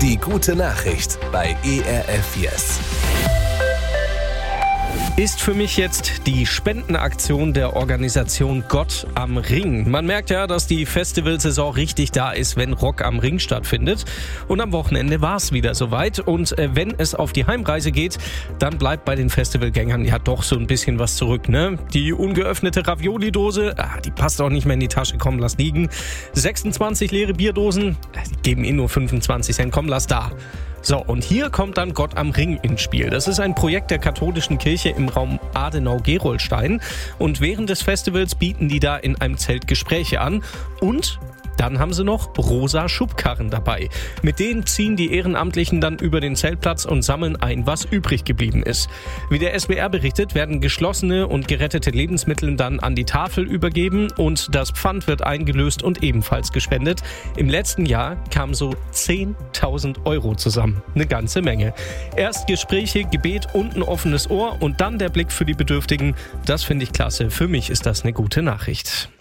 Die gute Nachricht bei ERF Yes. Ist für mich jetzt die Spendenaktion der Organisation Gott am Ring. Man merkt ja, dass die Festivalsaison richtig da ist, wenn Rock am Ring stattfindet. Und am Wochenende war es wieder soweit. Und wenn es auf die Heimreise geht, dann bleibt bei den Festivalgängern ja doch so ein bisschen was zurück, ne? Die ungeöffnete Ravioli-Dose, die passt auch nicht mehr in die Tasche, komm, lass liegen. 26 leere Bierdosen, die geben nur 25 Cent, komm, lass da. So, und hier kommt dann Gott am Ring ins Spiel. Das ist ein Projekt der katholischen Kirche im Raum Adenau-Gerolstein. Und während des Festivals bieten die da in einem Zelt Gespräche an. Und dann haben sie noch rosa Schubkarren dabei. Mit denen ziehen die Ehrenamtlichen dann über den Zeltplatz und sammeln ein, was übrig geblieben ist. Wie der SWR berichtet, werden geschlossene und gerettete Lebensmittel dann an die Tafel übergeben und das Pfand wird eingelöst und ebenfalls gespendet. Im letzten Jahr kamen so 10.000 € zusammen. Eine ganze Menge. Erst Gespräche, Gebet und ein offenes Ohr und dann der Blick für die Bedürftigen. Das finde ich klasse. Für mich ist das eine gute Nachricht.